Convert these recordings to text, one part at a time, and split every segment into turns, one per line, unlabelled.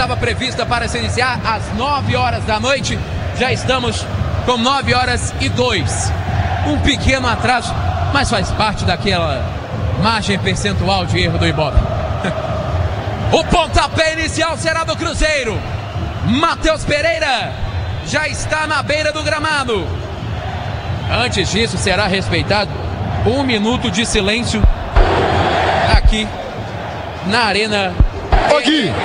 estava prevista para se iniciar às 9 horas da noite. Já estamos com 9 horas e 2. Um pequeno atraso, mas faz parte daquela margem percentual de erro do Ibope. O pontapé inicial será do Cruzeiro. Matheus Pereira já está na beira do gramado. Antes disso, será respeitado 1 minuto de silêncio aqui na Arena.
Ô Gui,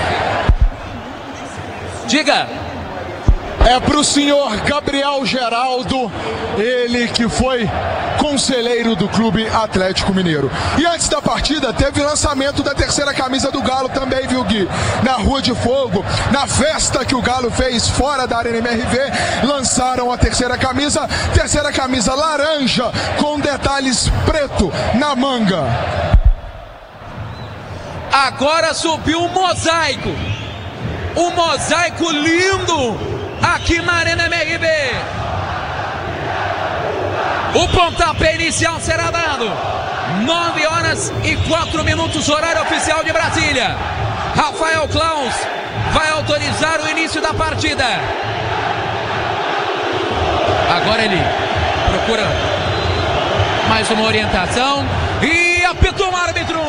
diga.
É pro senhor Gabriel Geraldo, ele que foi conselheiro do Clube Atlético Mineiro. E antes da partida, teve lançamento da terceira camisa do Galo também, viu, Gui? Na Rua de Fogo, na festa que o Galo fez fora da Arena MRV, lançaram a terceira camisa laranja, com detalhes preto na manga.
Agora subiu um mosaico lindo aqui na Arena MRV. O pontapé inicial será dado 9 horas e 4 minutos, horário oficial de Brasília. Rafael Claus vai autorizar o início da partida. Agora ele procura mais uma orientação e apitou o árbitro.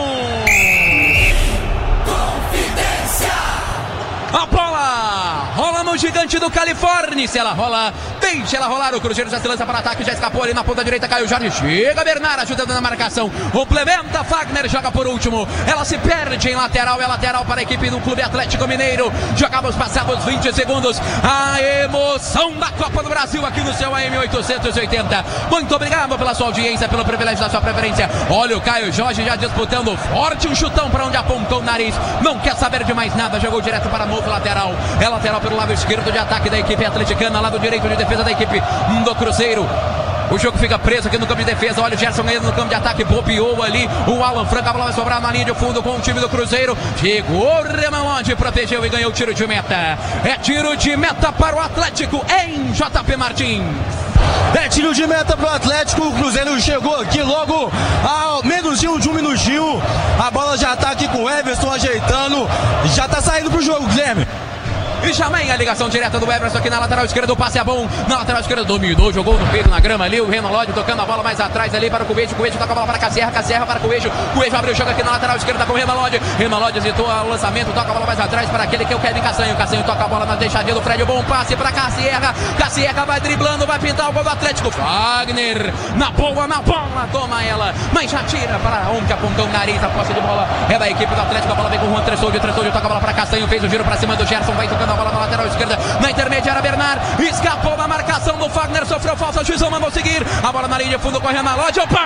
A bola rola no gigante do Califórnia. Se ela rola, deixa ela rolar. O Cruzeiro já se lança para o ataque, já escapou ali na ponta direita. Caio Jorge, chega Bernard ajudando na marcação. Complementa, Fagner joga por último. Ela se perde em lateral, é lateral para a equipe do Clube Atlético Mineiro. Jogamos passados 20 segundos. A emoção da Copa do Brasil aqui no seu AM 880. Muito obrigado pela sua audiência, pelo privilégio da sua preferência. Olha o Caio Jorge já disputando forte, um chutão para onde apontou o nariz. Não quer saber de mais nada, jogou direto para novo lateral. É lateral pelo lado esquerdo de ataque da equipe atleticana, lado direito de defesa da equipe do Cruzeiro. O jogo fica preso aqui no campo de defesa. Olha o Gerson ganhando no campo de ataque, bobeou ali o Alan Franco. A bola vai sobrar na linha de fundo com o time do Cruzeiro. Chegou o Renan Lodge, protegeu e ganhou o tiro de meta. É tiro de meta para o Atlético em JP Martins.
É tiro de meta para o Atlético. O Cruzeiro chegou aqui logo a menos de um minutinho. A bola já está aqui com o Everson ajeitando. Já está saindo pro jogo, Guilherme.
E já vem a ligação direta do Everson aqui na lateral esquerda. O passe é bom. Na lateral esquerda dominou, jogou no peito, na grama ali. O Renan Lodge tocando a bola mais atrás ali para o Coelho. Coelho toca a bola para Casierra. Casierra para o Coelho. Coelho abre o jogo aqui na lateral esquerda com o Renan Lodge. Renan Lodge hesitou o lançamento. Toca a bola mais atrás para aquele que é o Kevin Cassanho. Cassanho toca a bola na deixadinha do Fred. Bom passe para Casierra. Casierra vai driblando, vai pintar o gol do Atlético. Wagner na bola. Toma ela, mas já tira para onde apontou o nariz. A posse de bola é da equipe do Atlético. A bola vem com o Juan Tressoldi. Tressoldi toca a bola para Cassanho. Fez o giro para cima do Gerson. Vai tocando a bola na lateral esquerda. Na intermediária, Bernard escapou da marcação do Fagner, sofreu falta, o juizão mandou seguir. A bola na linha de fundo, correndo na Lodge. Opa!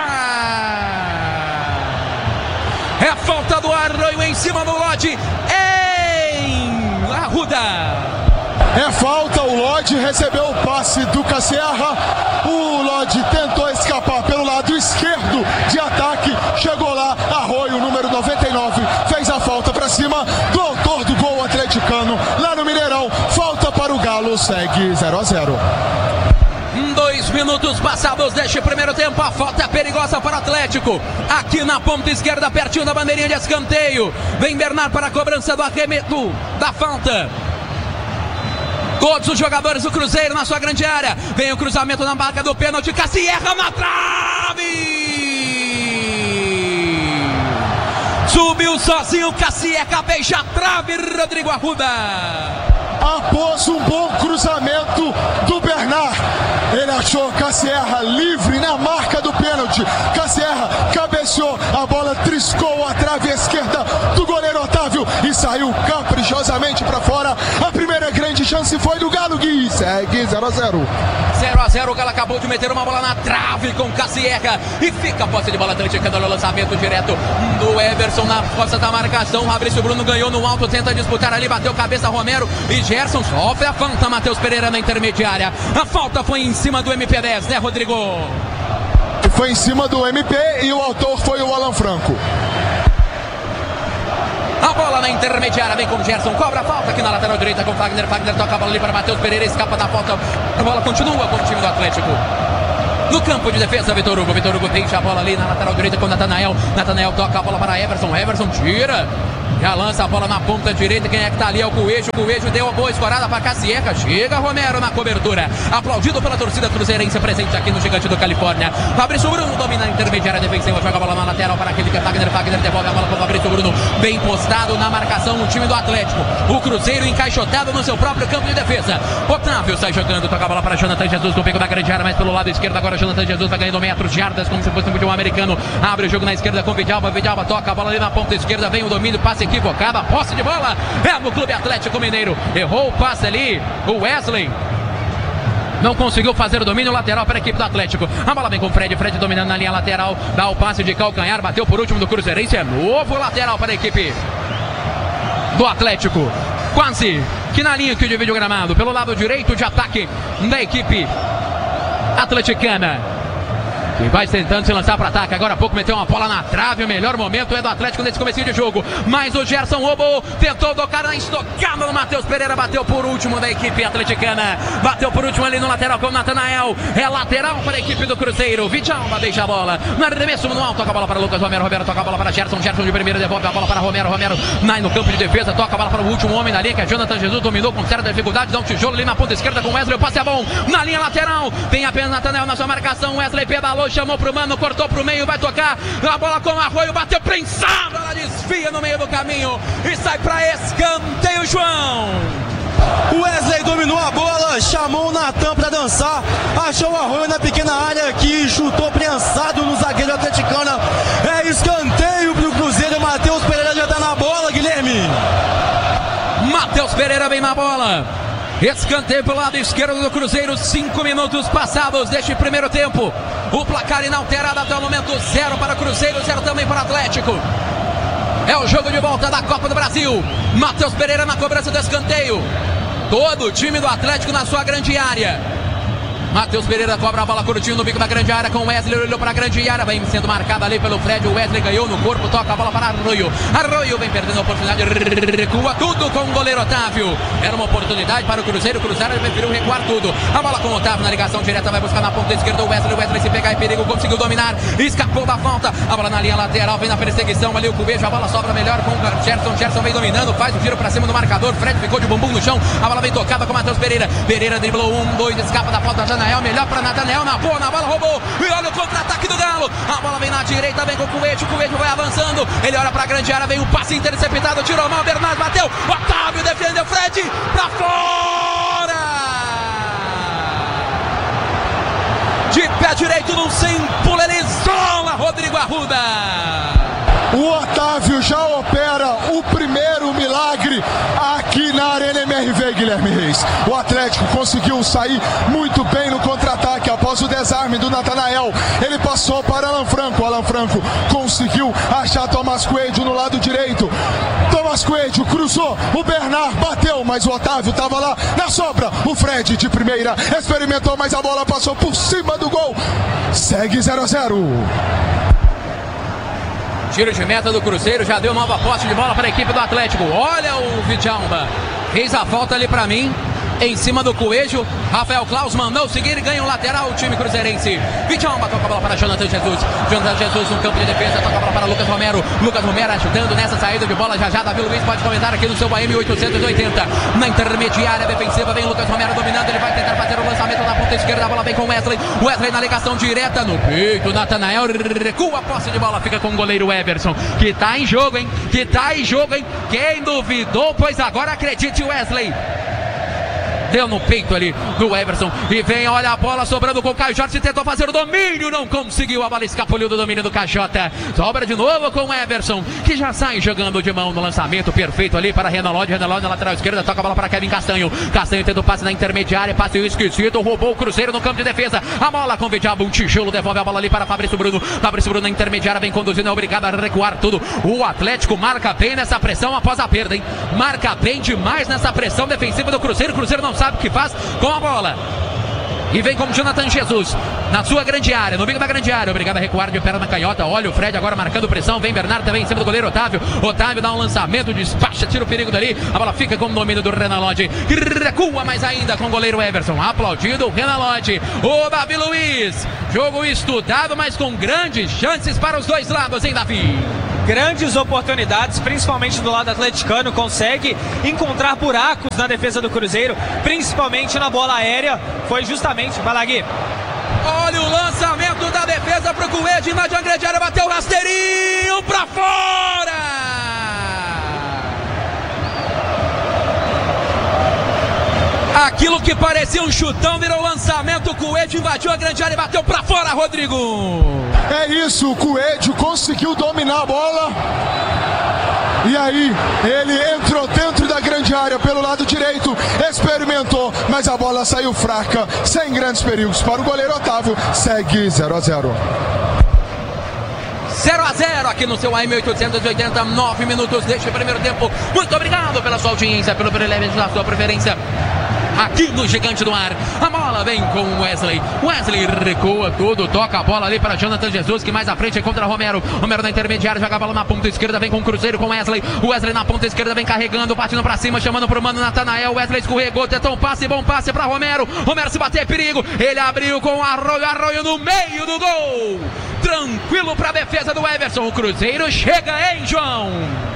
É falta do Arroio em cima do Lodge em Arruda.
É falta, o Lodge recebeu o passe do Casierra. O Lodge tentou escapar pelo lado esquerdo de ataque. Chegou lá, Arroio, número 99, fez a falta para cima do autor do gol atleticano lá no Mineirão. Falta para o Galo, segue 0-0.
2 minutos passados deste primeiro tempo. A falta é perigosa para o Atlético. Aqui na ponta esquerda, pertinho da bandeirinha de escanteio. Vem Bernard para a cobrança do arremesso da falta. Todos os jogadores do Cruzeiro na sua grande área. Vem o cruzamento na marca do pênalti. Casierra na trave. Subiu sozinho, Casierra beija a trave, Rodrigo Arruda.
Após um bom cruzamento do Bernard, ele achou Casierra livre na marca do pênalti. Casierra cabeceou, a bola triscou a trave esquerda do goleiro Otávio e saiu caprichosamente para fora. A primeira grande chance foi do Galo, Gui. Segue 0-0.
0-0, o Galo acabou de meter uma bola na trave com Casierra e fica a posse de bola atleticana no lançamento direto do Everson na força da marcação. Fabrício Bruno ganhou no alto, tenta disputar ali, bateu cabeça Romero e Gerson sofre a falta. Matheus Pereira na intermediária. A falta foi em cima do MP10, né, Rodrigo?
Foi em cima do MP e o autor foi o Alan Franco.
A bola na intermediária, vem com o Gerson, cobra a falta aqui na lateral direita com Fagner. Fagner toca a bola ali para Matheus Pereira, escapa da falta. A bola continua com o time do Atlético. No campo de defesa, Vitor Hugo deixa a bola ali na lateral direita com o Natanael. Natanael toca a bola para Everson. Everson tira. Já lança a bola na ponta direita. Quem é que tá ali? É o Coelho. O Coelho deu uma boa escorada para Cassieca. Chega Romero na cobertura. Aplaudido pela torcida cruzeirense presente aqui no Gigante do Califórnia. Fabrício Bruno domina a intermediária defensiva. Joga a bola na lateral para aquele que é Fagner. Fagner devolve a bola para o Fabrício Bruno. Bem postado na marcação no time do Atlético. O Cruzeiro encaixotado no seu próprio campo de defesa. Otávio sai jogando. Toca a bola para Jonathan Jesus no pico da grande área, mas pelo lado esquerdo. Agora Jonathan Jesus vai ganhando metros, jardas, como se fosse um futebol americano. Abre o jogo na esquerda com Vidalba. Vidalba toca a bola ali na ponta esquerda. Vem o domínio, passe equivocado. A posse de bola é no Clube Atlético Mineiro. Errou o passe ali o Wesley. Não conseguiu fazer o domínio lateral para a equipe do Atlético. A bola vem com o Fred. Fred dominando na linha lateral. Dá o passe de calcanhar. Bateu por último do Cruzeirense. É novo lateral para a equipe do Atlético. Quase que na linha que divide o gramado. Pelo lado direito de ataque da equipe atleticana. E vai tentando se lançar para ataque. Agora há pouco meteu uma bola na trave. O melhor momento é do Atlético nesse comecinho de jogo. Mas o Gerson roubou. Tentou tocar na estocada no Matheus Pereira. Bateu por último da equipe atleticana. Bateu por último ali no lateral com o Natanael. É lateral para a equipe do Cruzeiro. Vidalba deixa a bola. No arremesso no alto. Toca a bola para Lucas Romero. Romero toca a bola para Gerson. Gerson de primeira devolve a bola para Romero. Romero no campo de defesa. Toca a bola para o último homem na linha, que é Jonathan Jesus. Dominou com certa dificuldade. Dá um tijolo ali na ponta esquerda com Wesley. O passe é bom. Na linha lateral. Tem apenas Natanael na sua marcação. Wesley pedalou. Chamou pro mano, cortou pro meio, vai tocar a bola com o Arroio, bateu prensado, ela desvia no meio do caminho e sai pra escanteio, João.
O Wesley dominou a bola, chamou o Natan pra dançar, achou o Arroio na pequena área aqui, chutou prensado no zagueiro atleticano. É escanteio pro Cruzeiro. Matheus Pereira já tá na bola, Guilherme.
Matheus Pereira vem na bola. Escanteio pelo lado esquerdo do Cruzeiro. 5 minutos passados deste primeiro tempo. O placar inalterado até o momento. 0 para o Cruzeiro, 0 também para o Atlético. É o jogo de volta da Copa do Brasil. Matheus Pereira na cobrança do escanteio. Todo o time do Atlético na sua grande área. Matheus Pereira cobra a bola curtinho no bico da grande área com o Wesley, olhou para a grande área, vem sendo marcado ali pelo Fred, o Wesley ganhou no corpo, toca a bola para Arroio. Arroio vem perdendo a oportunidade, recua tudo com o goleiro Otávio. Era uma oportunidade para o Cruzeiro preferiu recuar tudo. A bola com o Otávio na ligação direta, vai buscar na ponta esquerda o Wesley se pegar em perigo, conseguiu dominar, escapou da falta. A bola na linha lateral, vem na perseguição ali o Coelho, a bola sobra melhor com o Gerson. Gerson vem dominando, faz o tiro para cima do marcador, Fred ficou de bumbum no chão, a bola vem tocada com o Matheus Pereira. Pereira driblou 1-2, escapa da falta, Natanael, melhor para Natanael, na boa, na bola, roubou, e olha o contra-ataque do Galo. A bola vem na direita, vem com o Coelho vai avançando, ele olha para a grande área, vem o passe interceptado, tirou mal, Bernardo bateu, Otávio defendeu, Fred para fora. De pé direito, não se empula, ele isola Rodrigo Arruda.
O Otávio já opera o primeiro milagre aqui na Arena MRV, Guilherme Reis. O Atlético conseguiu sair muito bem no contra-ataque após o desarme do Natanael. Ele passou para Alan Franco. O Alan Franco conseguiu achar Tomás Coelho no lado direito. Tomás Coelho cruzou, o Bernard bateu, mas o Otávio estava lá na sobra. O Fred de primeira experimentou, mas a bola passou por cima do gol. Segue 0-0.
Tiro de meta do Cruzeiro, já deu nova posse de bola para a equipe do Atlético. Olha o Vidalba, fez a falta ali para mim, em cima do Coelho. Rafael Claus mandou seguir e ganha o lateral o time cruzeirense. Vidalba toca a bola para Jonathan Jesus. Jonathan Jesus no campo de defesa, toca a bola para Lucas Romero. Lucas Romero ajudando nessa saída de bola. Já Davi Luiz pode comentar aqui no seu AM 880. Na intermediária defensiva vem Lucas Romero dominando. Ele vai tentar fazer o lançamento na ponta esquerda. A bola vem com Wesley. Wesley na ligação direta no peito. Natanael recua a posse de bola. Fica com o goleiro Everson, que tá em jogo, hein? Quem duvidou, pois agora acredite, Wesley. Deu no peito ali do Everson. E vem, olha a bola sobrando com o Caio Jorge. Tentou fazer o domínio, não conseguiu. A bola escapuliu do domínio do Cajota. Sobra de novo com o Everson, que já sai jogando de mão no lançamento perfeito ali para Renan Lodge. Renan Lodge na lateral esquerda, toca a bola para Kevin Castanho. Castanho tenta o passe na intermediária, passe esquisito, roubou o Cruzeiro no campo de defesa. A bola com o Vidalba, um tijolo, devolve a bola ali para Fabrício Bruno. Fabrício Bruno na intermediária, vem conduzindo, é obrigado a recuar tudo. O Atlético marca bem nessa pressão após a perda, hein? Marca bem demais nessa pressão defensiva do Cruzeiro. O Cruzeiro não sabe o que faz com a bola. E vem com o Jonathan Jesus na sua grande área, no bico da grande área. Obrigado a recuar de perna na canhota. Olha o Fred agora marcando pressão. Vem Bernardo também em cima do goleiro Otávio. Otávio dá um lançamento, despacha, tira o perigo dali. A bola fica com o domínio do Renan Lodge. Recua mais ainda com o goleiro Everson. Aplaudido o Renan Lodge. O Davi Luiz. Jogo estudado, mas com grandes chances para os dois lados, hein, Davi?
Grandes oportunidades, principalmente do lado atleticano, consegue encontrar buracos na defesa do Cruzeiro, principalmente na bola aérea. Foi justamente Balagui.
Olha o lançamento da defesa pro Coelho, na grande área, bateu o rasteirinho pra fora! Aquilo que parecia um chutão virou lançamento. O Coelho invadiu a grande área e bateu pra fora, Rodrigo.
É isso, o Coelho conseguiu dominar a bola. E aí, ele entrou dentro da grande área pelo lado direito, experimentou, mas a bola saiu fraca, sem grandes perigos para o goleiro Otávio. Segue 0-0.
0-0 aqui no seu AM 880, 9 minutos deste primeiro tempo. Muito obrigado pela sua audiência, pelo privilégio da sua preferência aqui no Gigante do Ar. A bola vem com o Wesley. Wesley recua tudo, toca a bola ali para Jonathan Jesus, que mais à frente contra Romero. Romero na intermediária, joga a bola na ponta esquerda, vem com o Cruzeiro com Wesley. O Wesley na ponta esquerda vem carregando, batendo para cima, chamando pro mano Natanael. Wesley escorregou, tentou um passe, bom passe para Romero. Romero se bater, é perigo. Ele abriu com o Arroio no meio do gol. Tranquilo para a defesa do Everson. O Cruzeiro chega, hein, João?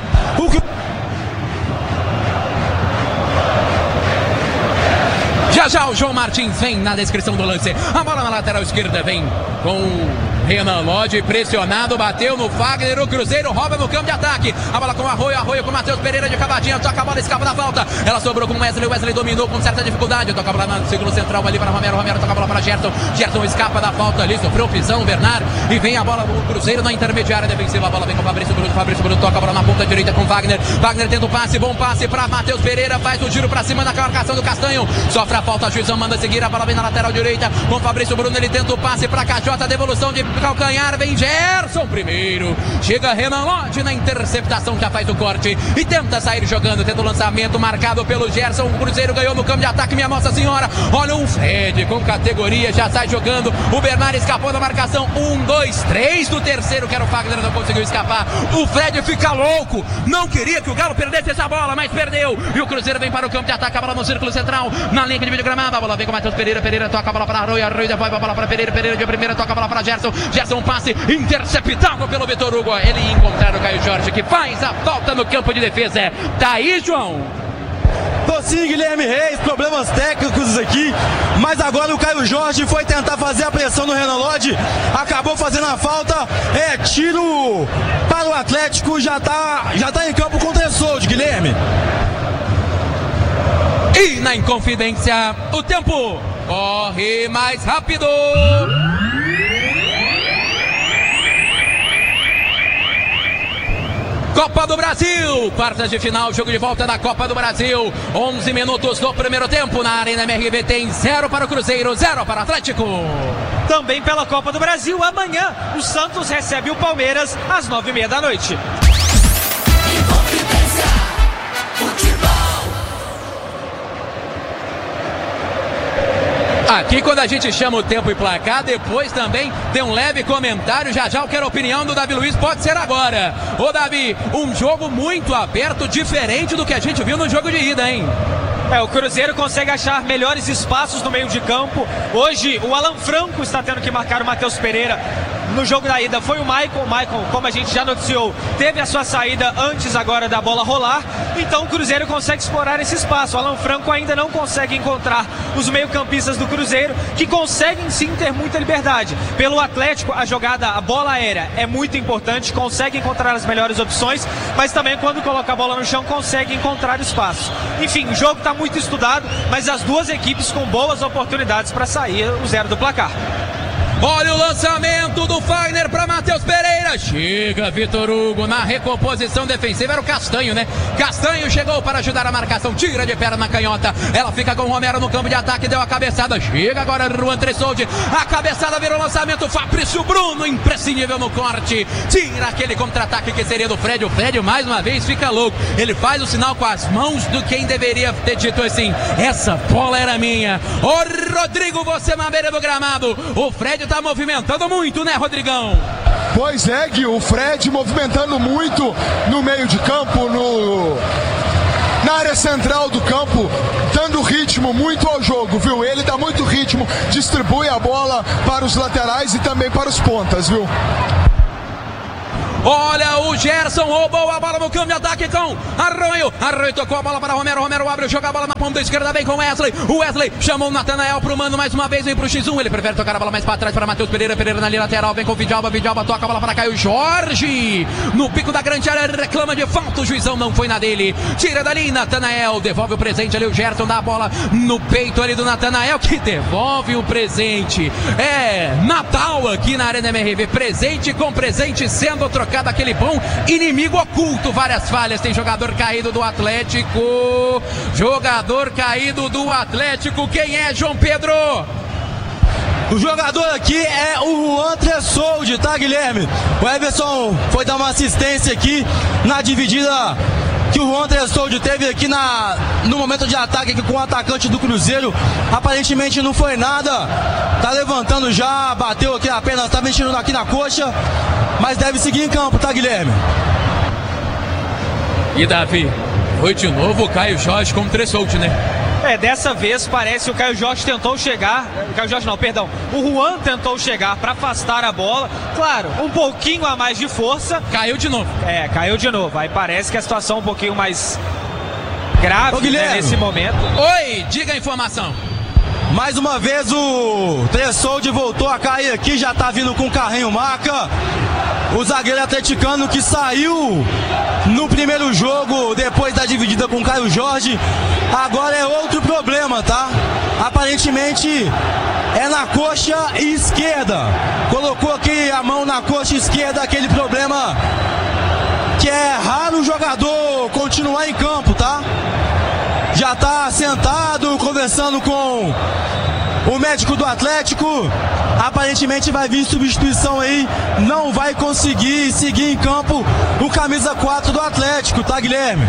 Já o João Martins vem na descrição do lance. A bola na lateral esquerda vem com o Renan Lodge, pressionado, bateu no Fagner. O Cruzeiro rouba no campo de ataque. A bola com o Arroio com o Matheus Pereira de cavadinha. Toca a bola, escapa da falta. Ela sobrou com o Wesley. O Wesley dominou com certa dificuldade. Toca a bola no círculo central ali para Romero. Romero toca a bola para Gerson. Gerson escapa da falta ali, sofreu pisão o Bernard. E vem a bola do Cruzeiro na intermediária defensiva. A bola vem com o Fabrício Bruno. Fabrício Bruno toca a bola na ponta direita com Wagner. Wagner tenta o passe, bom passe para Matheus Pereira. Faz o giro para cima da marcação do Castanho. Sofre a falta, a juizão manda seguir. A bola vem na lateral direita com Fabrício Bruno. Ele tenta o passe para Cajota. Devolução de calcanhar. Vem Gerson primeiro. Chega Renan Lodge na interceptação. Já faz o corte e tenta sair jogando. Tenta o lançamento marcado pelo Gerson. O Cruzeiro ganhou no campo de ataque. Minha Nossa Senhora. Olha o Fred com categoria. Já sai jogando. O Bernard escapou da marcação. 1, 2, 3 do terceiro. Que era o Fagner. Não conseguiu escapar. O Fred fica louco. Não queria que o Galo perdesse essa bola, mas perdeu. E o Cruzeiro vem para o campo de ataque. A bola no círculo central. Na linha de videogramada. A bola vem com o Matheus Pereira. Pereira toca a bola para Arroio. Arroio devolve a bola para Pereira. Pereira de primeira toca a bola para Gerson. Gerson passe interceptado pelo Vitor Hugo. Ele ia encontrar o Caio Jorge, que faz a falta no campo de defesa. Tá aí, João?
Tô sim, Guilherme Reis, problemas técnicos aqui, mas agora o Caio Jorge foi tentar fazer a pressão no Renan Lodge, acabou fazendo a falta, tiro para o Atlético, já tá em campo com o Tressolde, Guilherme.
E na Inconfidência, o tempo corre mais rápido. Copa do Brasil, quartas de final, jogo de volta da Copa do Brasil. 11 minutos do primeiro tempo na Arena MRV. Tem 0 para o Cruzeiro, 0 para o Atlético.
Também pela Copa do Brasil, amanhã o Santos recebe o Palmeiras às 9h30 da noite.
Aqui quando a gente chama o tempo e placar, depois também tem um leve comentário. Já eu quero a opinião do Davi Luiz, pode ser agora. Ô Davi, um jogo muito aberto, diferente do que a gente viu no jogo de ida, hein?
O Cruzeiro consegue achar melhores espaços no meio de campo. Hoje o Alan Franco está tendo que marcar o Matheus Pereira. No jogo da ida foi o Maicon. O Maicon, como a gente já noticiou, teve a sua saída antes agora da bola rolar. Então o Cruzeiro consegue explorar esse espaço. O Alan Franco ainda não consegue encontrar os meio-campistas do Cruzeiro, que conseguem sim ter muita liberdade. Pelo Atlético, a jogada, a bola aérea é muito importante, consegue encontrar as melhores opções, mas também quando coloca a bola no chão consegue encontrar espaço. Enfim, o jogo está muito estudado, mas as duas equipes com boas oportunidades para sair o 0 do placar.
Olha o lançamento do Fagner para Matheus Pereira. Chega Vitor Hugo na recomposição defensiva. Era o Castanho, né? Castanho chegou para ajudar a marcação. Tira de perna na canhota. Ela fica com o Romero no campo de ataque. Deu a cabeçada. Chega agora Juan Tressoldi. A cabeçada virou lançamento. Fabrício Bruno, imprescindível no corte. Tira aquele contra-ataque que seria do Fred. O Fred mais uma vez fica louco. Ele faz o sinal com as mãos do quem deveria ter dito assim: essa bola era minha. Ô Rodrigo, você na beira do gramado. O Fred tá movimentando muito, né, Rodrigão?
Pois é, Gui, o Fred movimentando muito no meio de campo, na área central do campo, dando ritmo muito ao jogo, viu? Ele dá muito ritmo, distribui a bola para os laterais e também para os pontas, viu?
Olha o Gerson, roubou a bola no campo de ataque com Arroio. Arroio tocou a bola para Romero. Romero abre, joga a bola na ponta esquerda, vem com Wesley. O Wesley chamou o Natanael pro mano mais uma vez, vem pro X1. Ele prefere tocar a bola mais para trás para Matheus Pereira. Pereira na linha lateral, vem com o Vidalba. Vidalba toca a bola para Caio Jorge. No pico da grande área, reclama de falta. O juizão não foi na dele. Tira dali, Natanael. Devolve o presente ali. O Gerson dá a bola no peito ali do Natanael, que devolve o presente. É Natal aqui na Arena MRV. Presente com presente sendo trocado. Aquele bom inimigo oculto, várias falhas. Tem jogador caído do Atlético. Jogador caído do Atlético. Quem é, João Pedro?
O jogador aqui é o Juan Tressoldi, tá, Guilherme? O Everson foi dar uma assistência aqui na dividida que o Juan Tressoldi teve aqui no momento de ataque aqui com o atacante do Cruzeiro. Aparentemente não foi nada. Tá levantando já, bateu aqui a perna, tá mexendo aqui na coxa, mas deve seguir em campo, tá, Guilherme?
E Davi, foi de novo o Caio Jorge com o Tressoldi, né?
Dessa vez parece que o Caio Jorge tentou chegar. Caio Jorge não, perdão. O Juan tentou chegar para afastar a bola. Claro, um pouquinho a mais de força.
Caiu de novo.
Caiu de novo. Aí parece que a situação é um pouquinho mais grave, né, nesse momento.
Oi, diga a informação.
Mais uma vez o Tressoldi voltou a cair aqui, já tá vindo com o carrinho maca. O zagueiro atleticano que saiu no primeiro jogo depois da dividida com o Caio Jorge, agora é outro problema, tá? Aparentemente é na coxa esquerda. Colocou aqui a mão na coxa esquerda, aquele problema que é raro o jogador continuar em campo, tá? Já tá sentado, conversando com o médico do Atlético. Aparentemente vai vir substituição aí. Não vai conseguir seguir em campo o camisa 4 do Atlético, tá, Guilherme?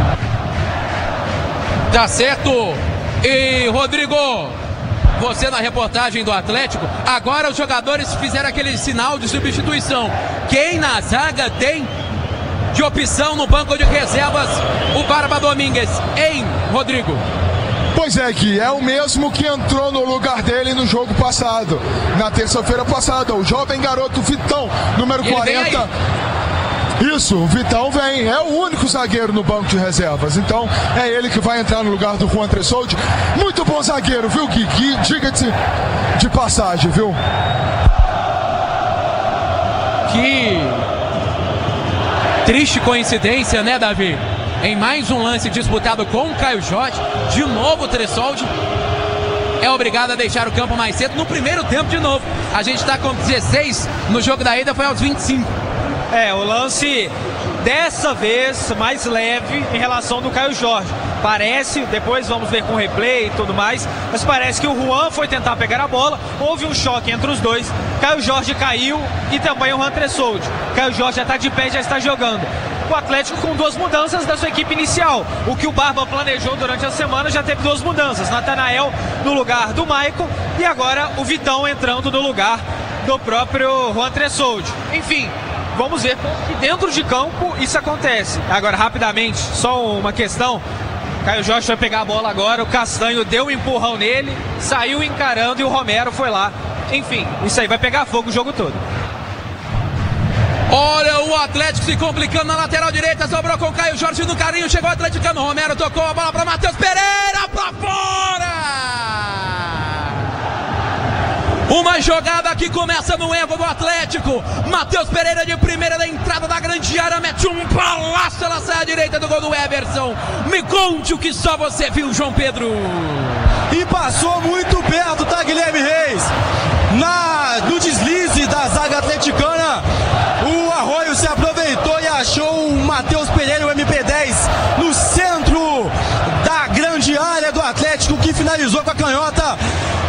Tá certo. E Rodrigo, você na reportagem do Atlético, agora os jogadores fizeram aquele sinal de substituição. Quem na zaga tem de opção no banco de reservas? O Barba Domingues, hein, Rodrigo?
Pois é, Gui, é o mesmo que entrou no lugar dele no jogo passado, na terça-feira passada, o jovem garoto Vitão, número 40. Isso, o Vitão vem, é o único zagueiro no banco de reservas, então é ele que vai entrar no lugar do Juan Tressoldi. Muito bom zagueiro, viu, Gui? Diga-se de passagem, viu?
Que triste coincidência, né, Davi? Em mais um lance disputado com o Caio Jorge, de novo o Tressoldi é obrigado a deixar o campo mais cedo no primeiro tempo de novo. A gente está com 16, no jogo da ida foi aos 25.
O lance dessa vez mais leve em relação do Caio Jorge. Parece, depois vamos ver com o replay e tudo mais, mas parece que o Juan foi tentar pegar a bola, houve um choque entre os dois, Caio Jorge caiu e também o Juan Tressoldi. Caio Jorge já está de pé, já está jogando. O Atlético com duas mudanças da sua equipe inicial. O que o Barba planejou durante a semana já teve duas mudanças. Natanael no lugar do Maicon e agora o Vitão entrando no lugar do próprio Juan Tressoldi. Enfim, vamos ver que dentro de campo isso acontece. Agora, rapidamente, só uma questão. Caio Jorge vai pegar a bola agora, o Castanho deu um empurrão nele, saiu encarando e o Romero foi lá. Enfim, isso aí vai pegar fogo o jogo todo.
Olha o Atlético se complicando na lateral direita, sobrou com o Caio Jorge no carinho, chegou o atleticano, Romero tocou a bola para Matheus Pereira, para fora! Uma jogada que começa no erro do Atlético. Matheus Pereira de primeira da entrada da grande área, mete um balaço, ela sai à direita do gol do Everson. Me conte o que só você viu, João Pedro.
E passou muito perto, tá, Guilherme Reis? No goleiro do Atlético que finalizou com a canhota,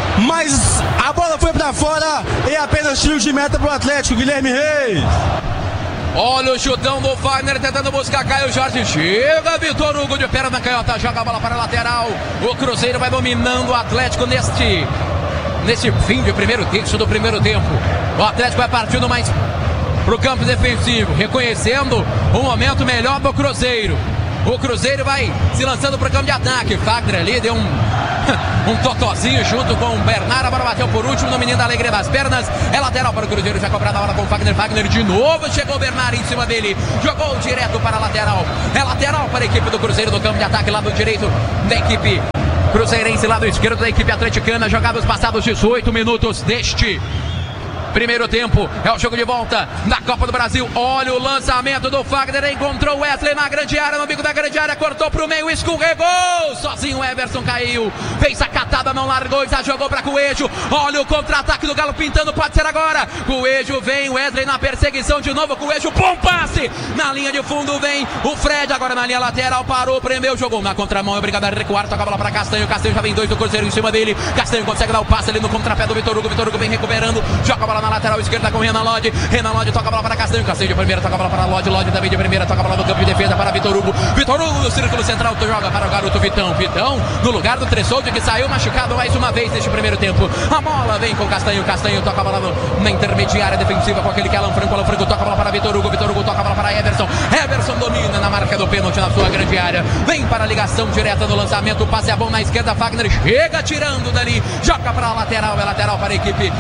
mas a bola foi para fora e apenas tiro de meta pro Atlético, Guilherme Reis.
Olha o chutão do Fagner tentando buscar Caio Jorge. Chega Vitor Hugo de perna na canhota, joga a bola para a lateral. O Cruzeiro vai dominando o Atlético nesse fim de primeiro terço do primeiro tempo. O Atlético vai partindo mais pro campo defensivo, reconhecendo o momento melhor do Cruzeiro. O Cruzeiro vai se lançando pro campo de ataque. Fagner ali deu um totozinho junto com o Bernardo. Agora bateu por último no menino da alegria das pernas. É lateral para o Cruzeiro, já cobrada a hora com o Fagner. Fagner de novo, chegou o Bernardo em cima dele. Jogou direto para a lateral. É lateral para a equipe do Cruzeiro do campo de ataque, lado direito da equipe cruzeirense, lado esquerdo da equipe atleticana. Jogados passados 18 minutos deste primeiro tempo. É o jogo de volta da Copa do Brasil. Olha o lançamento do Fagner, encontrou o Wesley na grande área, no bico da grande área, cortou pro meio, escorregou, sozinho o Everson caiu, fez a catada, não largou, já jogou pra Coelho. Olha o contra-ataque do Galo pintando, pode ser agora. Coelho vem, Wesley na perseguição de novo, Coelho, bom passe, na linha de fundo vem o Fred, agora na linha lateral, parou, prendeu, jogou na contramão, é obrigado a recuar, toca a bola pra Castanho, Castanho já vem dois do Cruzeiro em cima dele, Castanho consegue dar o passe ali no contrapé do Vitor Hugo vem recuperando, joga a bola na lateral esquerda com Renan Lodge toca a bola para Castanho, Castanho de primeira, toca a bola para Lodge também de primeira, toca a bola no campo de defesa para Vitor Hugo no círculo central, joga para o garoto Vitão no lugar do Tressoldi que saiu machucado mais uma vez neste primeiro tempo. A bola vem com Castanho toca a bola na intermediária defensiva com aquele que é Alan Franco toca a bola para Vitor Hugo toca a bola para Everson domina na marca do pênalti na sua grande área, vem para a ligação direta do lançamento, o passe é bom na esquerda, Fagner chega tirando dali, joga para a lateral, é lateral para a equipe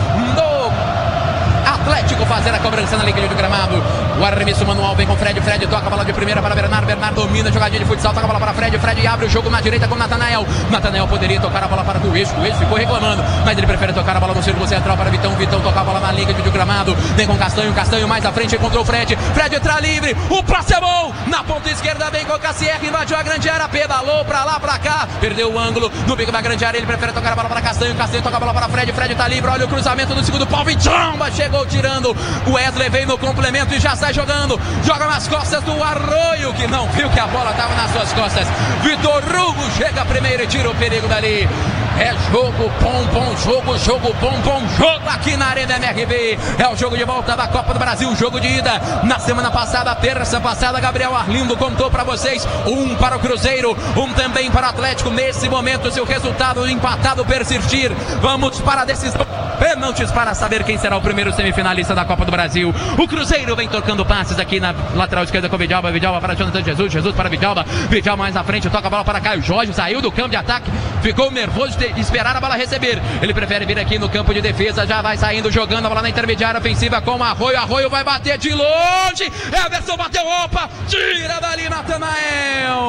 do Atlético fazer a cobrança na linha de gramado. O arremesso manual vem com Fred toca a bola de primeira para Bernardo domina, jogadinha de futsal, toca a bola para Fred abre o jogo na direita com Natanael poderia tocar a bola para Coelho ficou reclamando, mas ele prefere tocar a bola no círculo central para Vitão toca a bola na linha de gramado, vem com Castanho mais à frente, encontrou o Fred entra livre, o passe é bom, na ponta esquerda vem com o Cassier, invadiu a grande área, pedalou pra lá, pra cá, perdeu o ângulo, no bico da grande área, ele prefere tocar a bola para Castanho toca a bola para Fred tá livre, olha o cruzamento do segundo pau, Vitamba chegou tirando, o Wesley vem no complemento e já sai jogando, joga nas costas do Arroio, que não viu que a bola estava nas suas costas, Vitor Hugo chega primeiro e tira o perigo dali, é jogo jogo aqui na Arena MRV, é o jogo de volta da Copa do Brasil, jogo de ida, na semana passada, terça passada, Gabriel Arlindo contou para vocês, um para o Cruzeiro, um também para o Atlético, nesse momento se o resultado empatado persistir, vamos para a decisão, pênaltis para saber quem será o primeiro semifinalista da Copa do Brasil. O Cruzeiro vem tocando passes aqui na lateral esquerda com o Vidalba para Jonathan Jesus para Vidalba mais à frente, toca a bola para Caio Jorge, saiu do campo de ataque, ficou nervoso de esperar a bola receber, ele prefere vir aqui no campo de defesa, já vai saindo, jogando a bola na intermediária ofensiva com o Arroio vai bater de longe, Everson bateu, opa, tira dali Natanael,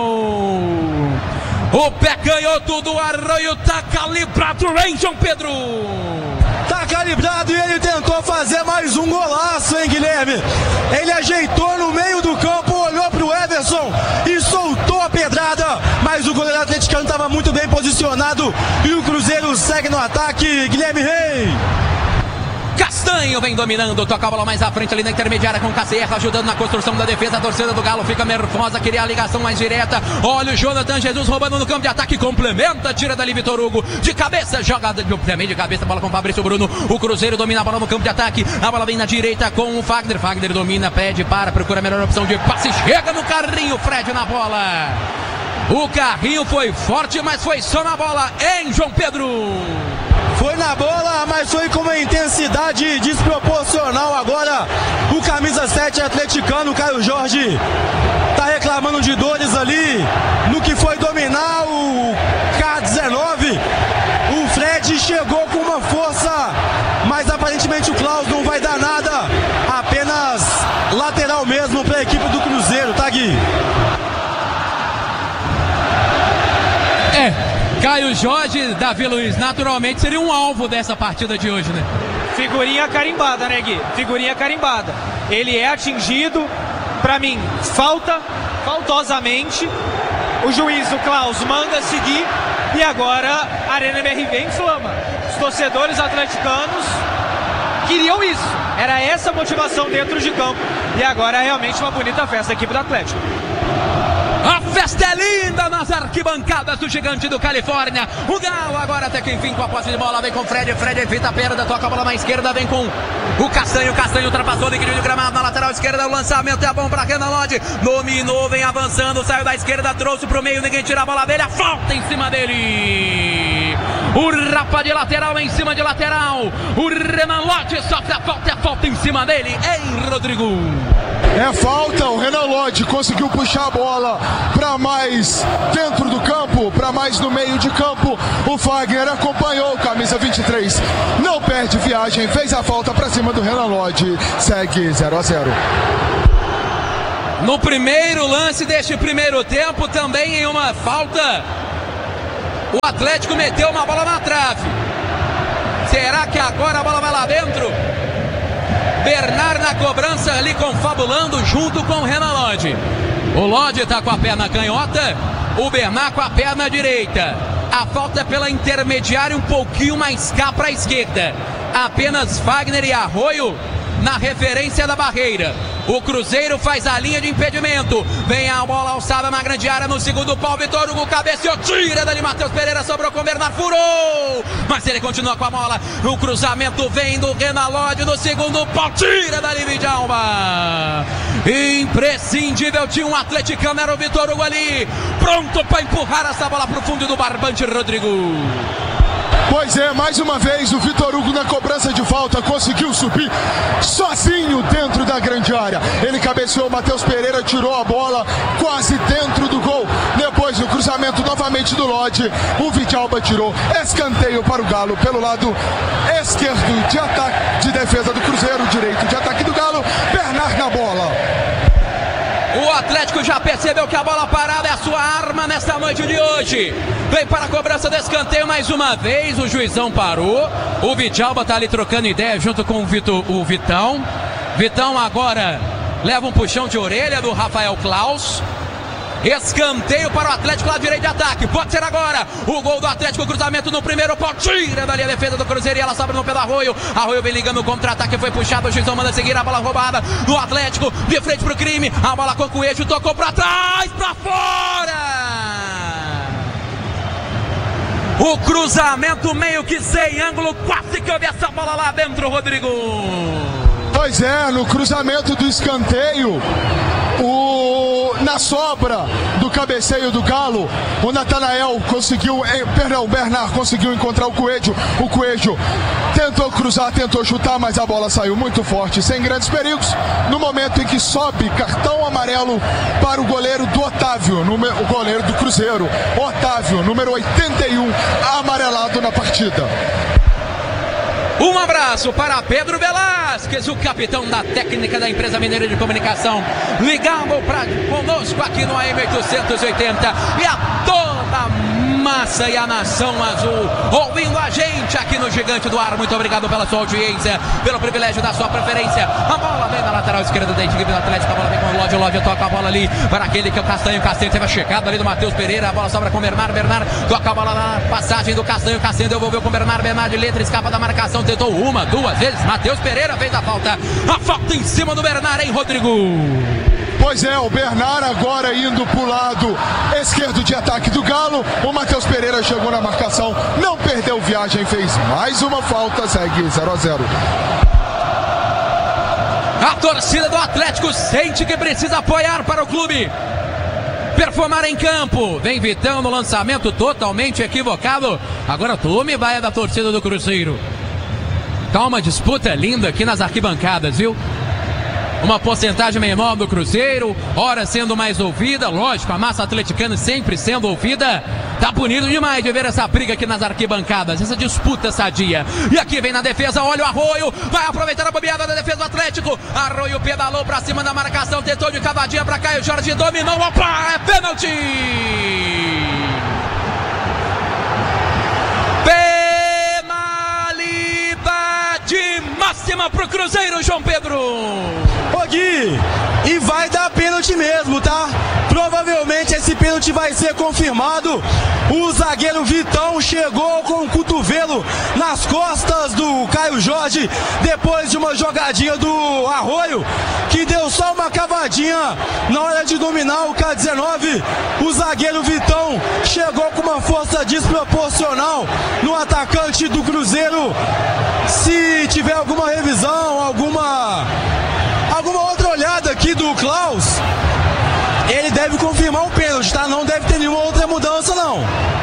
o pé canhoto do Arroio tá calibrado, hein, João Pedro?
Tá calibrado e ele tentou fazer mais um golaço, hein, Guilherme? Ele ajeitou no meio do campo, olhou pro Everson e soltou a pedrada, mas o goleiro atleticano estava muito bem posicionado e o Cruzeiro segue no ataque, Guilherme Reis.
Castanho vem dominando, toca a bola mais à frente ali na intermediária com o Cassier, ajudando na construção da defesa, a torcida do Galo fica nervosa, queria a ligação mais direta, olha o Jonathan Jesus roubando no campo de ataque, complementa, tira dali Vitor Hugo, de cabeça, joga também de cabeça, bola com o Fabrício Bruno, o Cruzeiro domina a bola no campo de ataque, a bola vem na direita com o Fagner domina, pede para, procura a melhor opção de passe, chega no carrinho, Fred na bola, o carrinho foi forte, mas foi só na bola, hein, João Pedro?
Foi na bola, mas foi com uma intensidade desproporcional. Agora o camisa 7 atleticano, Caio Jorge, tá reclamando de dores ali no que foi dominar o K19. O Fred chegou com uma força, mas aparentemente o Klaus não vai dar nada, apenas lateral mesmo para a equipe do Cruzeiro, tá, Gui?
Caio Jorge, Davi Luiz, naturalmente seria um alvo dessa partida de hoje, né?
Figurinha carimbada, né, Gui? Figurinha carimbada. Ele é atingido, pra mim, faltosamente. O juiz, o Klaus, manda seguir e agora a Arena MRV inflama. Os torcedores atleticanos queriam isso. Era essa a motivação dentro de campo. E agora é realmente uma bonita festa da equipe do Atlético.
A festa é linda nas arquibancadas do Gigante do Califórnia. O Galo agora até que enfim com a posse de bola, vem com Fred evita a perda, toca a bola na esquerda, vem com o Castanho ultrapassou o liquidinho de gramado na lateral esquerda, o lançamento é bom para Renan Lodge, dominou, vem avançando, saiu da esquerda, trouxe pro meio, ninguém tira a bola dele, a falta em cima dele. O rapa de lateral em cima de lateral, o Renan Lodge sofre a falta em cima dele, em Rodrigo.
É falta, o Renan Lodge conseguiu puxar a bola para mais dentro do campo, para mais no meio de campo. O Fagner acompanhou, camisa 23, não perde viagem, fez a falta para cima do Renan Lodge, segue 0-0.
No primeiro lance deste primeiro tempo, também em uma falta, o Atlético meteu uma bola na trave. Será que agora a bola vai lá dentro? Bernard na cobrança ali confabulando junto com o Renan Lodge. O Lodge está com a perna canhota, o Bernard com a perna direita. A falta é pela intermediária, um pouquinho mais cá para a esquerda. Apenas Fagner e Arroio na referência da barreira. O Cruzeiro faz a linha de impedimento. Vem a bola alçada na grande área no segundo pau. Vitor Hugo cabeceou, tira dali Matheus Pereira, sobrou com o Bernard, furou. Mas ele continua com a bola. O cruzamento vem do Renan Lodge no segundo pau, tira dali Vidalba. Imprescindível, tinha um atleticano, era o Vitor Hugo ali, pronto para empurrar essa bola para o fundo do barbante Rodrigo.
Pois é, mais uma vez o Vitor Hugo na cobrança de falta conseguiu subir sozinho dentro da grande área. Ele cabeceou, o Matheus Pereira tirou a bola quase dentro do gol. Depois do cruzamento novamente do Lodge, o Vidalba tirou, escanteio para o Galo pelo lado esquerdo de ataque, de defesa do Cruzeiro, direito de ataque do Galo. Bernard na bola.
O Atlético já percebeu que a bola parada é a sua arma nesta noite de hoje. Vem para a cobrança do escanteio mais uma vez. O juizão parou. O Vidalba está ali trocando ideia junto com o Vitão. Vitão agora leva um puxão de orelha do Rafael Klaus. Escanteio para o Atlético lá direito de ataque. Pode ser agora o gol do Atlético. Cruzamento no primeiro pau. Tira dali a defesa do Cruzeiro e ela sobra no pé do Arroio. Arroio vem ligando o contra-ataque. Foi puxado. O juizão manda seguir a bola roubada do Atlético. De frente pro crime. A bola com o Coelho. Tocou para trás. Para fora. O cruzamento meio que sem ângulo. Quase que eu vi essa bola lá dentro, Rodrigo.
Pois é, no cruzamento do escanteio, na sobra do cabeceio do Galo, o Natanael conseguiu, o Bernard conseguiu encontrar o Coelho. O Coelho tentou cruzar, tentou chutar, mas a bola saiu muito forte, sem grandes perigos. No momento em que sobe cartão amarelo para o goleiro do Otávio, o goleiro do Cruzeiro, Otávio, número 81, amarelado na partida.
Um abraço para Pedro Velasquez, o capitão da técnica da Empresa Mineira de Comunicação, ligado conosco aqui no AM 880 e a toda a massa e a nação azul ouvindo a gente aqui no Gigante do Ar. Muito obrigado pela sua audiência, pelo privilégio da sua preferência. A bola vem na lateral esquerda da equipe do Atlético, a bola vem com o Lodge toca a bola ali para aquele que é o Castanho teve a chegada ali do Matheus Pereira, a bola sobra com o Bernard toca a bola na passagem do Castanho devolveu com o Bernard de letra, escapa da marcação, tentou uma, duas vezes, Matheus Pereira fez a falta em cima do Bernard, hein, Rodrigo?
Pois é, o Bernard agora indo pro lado esquerdo de ataque do Galo. O Matheus Pereira chegou na marcação, não perdeu viagem, fez mais uma falta, segue 0-0.
A torcida do Atlético sente que precisa apoiar para o clube performar em campo. Vem Vitão no lançamento totalmente equivocado. Agora tome baia da torcida do Cruzeiro. Tá uma disputa linda aqui nas arquibancadas, viu? Uma porcentagem menor do Cruzeiro, hora sendo mais ouvida, lógico, a massa atleticana sempre sendo ouvida. Tá bonito demais de ver essa briga aqui nas arquibancadas, essa disputa sadia. E aqui vem na defesa, olha o Arroio, vai aproveitar a bobeada da defesa do Atlético. Arroio pedalou pra cima da marcação, tentou de cavadinha pra Caio Jorge, dominou, opa, é pênalti! Penalidade máxima pro Cruzeiro, João Pedro!
Ô Gui, e vai dar pênalti mesmo, tá? Provavelmente esse pênalti pênalti vai ser confirmado. O zagueiro Vitão chegou com o cotovelo nas costas do Caio Jorge, depois de uma jogadinha do Arroio, que deu só uma cavadinha na hora de dominar o K19. O zagueiro Vitão chegou com uma força desproporcional no atacante do Cruzeiro. Se tiver alguma revisão, alguma outra olhada aqui do Klaus, ele deve confirmar o pênalti, tá? Não deve ter nenhuma outra mudança, não.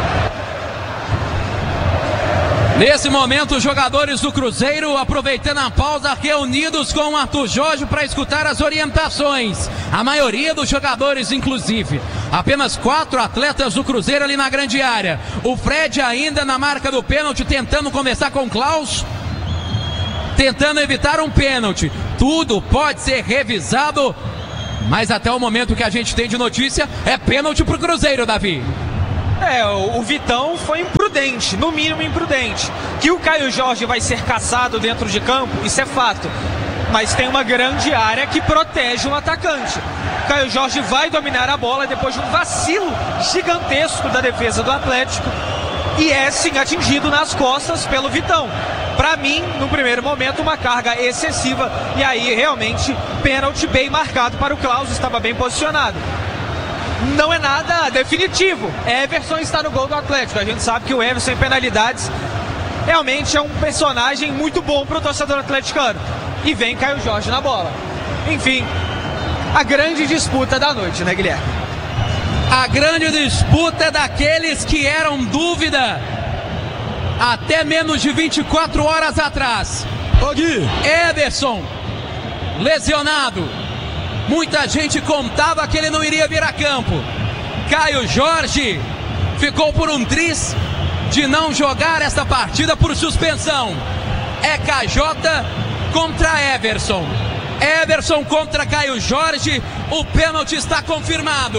Nesse momento, os jogadores do Cruzeiro, aproveitando a pausa, reunidos com o Arthur Jorge para escutar as orientações. A maioria dos jogadores, inclusive. Apenas 4 atletas do Cruzeiro ali na grande área. O Fred ainda na marca do pênalti, tentando conversar com o Klaus, tentando evitar um pênalti. Tudo pode ser revisado, mas até o momento que a gente tem de notícia é pênalti pro Cruzeiro, Davi.
O Vitão foi imprudente, no mínimo imprudente. Que o Caio Jorge vai ser caçado dentro de campo, isso é fato. Mas tem uma grande área que protege o atacante. O Caio Jorge vai dominar a bola depois de um vacilo gigantesco da defesa do Atlético. E é sim atingido nas costas pelo Vitão. Para mim, no primeiro momento, uma carga excessiva. E aí, realmente, pênalti bem marcado para o Klaus, estava bem posicionado. Não é nada definitivo. Everson está no gol do Atlético. A gente sabe que o Everson em penalidades realmente é um personagem muito bom para o torcedor atleticano. E vem Caio Jorge na bola. Enfim, a grande disputa da noite, né, Guilherme?
A grande disputa é daqueles que eram dúvida até menos de 24 horas atrás. Everson, lesionado. Muita gente contava que ele não iria vir a campo. Caio Jorge ficou por um triz de não jogar esta partida por suspensão. É KJ contra Everson. Everson contra Caio Jorge. O pênalti está confirmado.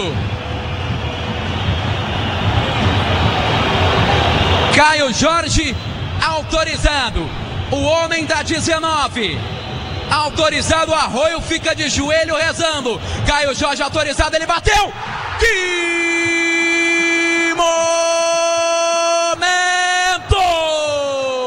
Caio Jorge autorizado. O homem da 19. Autorizado, o Arroio fica de joelho rezando. Caio Jorge autorizado, ele bateu. Que